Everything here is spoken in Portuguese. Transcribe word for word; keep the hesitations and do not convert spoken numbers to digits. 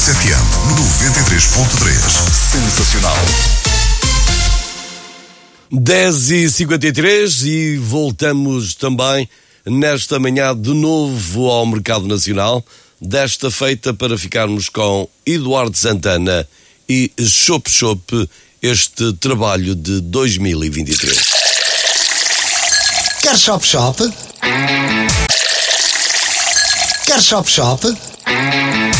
Mix F M noventa e três ponto três. Sensacional. dez e cinquenta e três e voltamos também nesta manhã de novo ao mercado nacional, desta feita para ficarmos com Eduardo Santana e Chop Chop, este trabalho de dois mil e vinte e três. Quer Chop Chop? Quer Chop Chop?